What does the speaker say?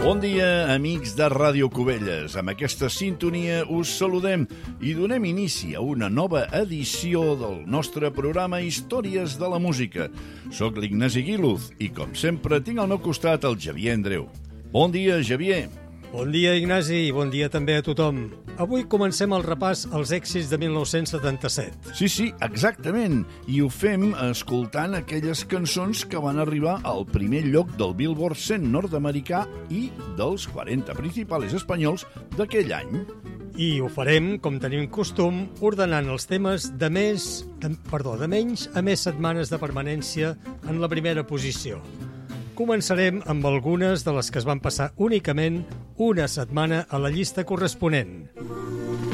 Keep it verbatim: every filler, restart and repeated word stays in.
Bon dia, amics de Ràdio Cubelles. Amb aquesta sintonia us saludem i donem inici a una nova edició del nostre programa Històries de la Música. Soc l'Ignasi Guiluz i, com sempre, tinc al meu costat el Xavier Andreu. Bon dia, Xavier. Bon dia, Ignasi, i bon dia també a tothom. Avui comencem el repàs als èxits de mil nou-cents setanta-set. Sí, sí, exactament. I ho fem escoltant aquelles cançons que van arribar al primer lloc del Billboard cent nord-americà i dels quaranta principals espanyols d'aquell any. I ho farem, com tenim costum, ordenant els temes de més, de, perdó, de menys a més setmanes de permanència en la primera posició. Començarem amb algunes de les que es van passar únicament una setmana a la llista corresponent.